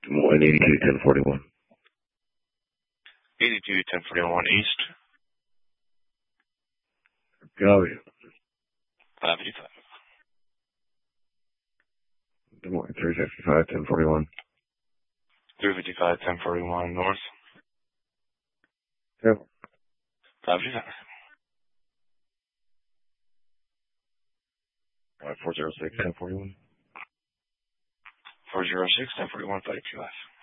Des Moines, 82-1041. 82-1041 East. Copy. 585. Des Moines, 355-1041. 355-1041 North. Yep. 585. 406-1041. 406-1041 525.